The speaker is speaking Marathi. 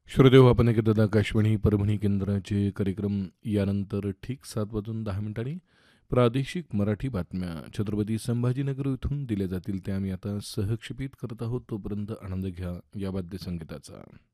श्रोतेहो, आपण ऐकत आकाशवाणी परभणी केंद्राचे कार्यक्रम. यानंतर ठीक 7:10 प्रादेशिक मराठी बातम्या छत्रपती संभाजीनगर इथून दिल्या जातील, त्या आम्ही आता सहक्षेपित करत आहोत. तोपर्यंत आनंद घ्या या वाद्यसंगीताचा.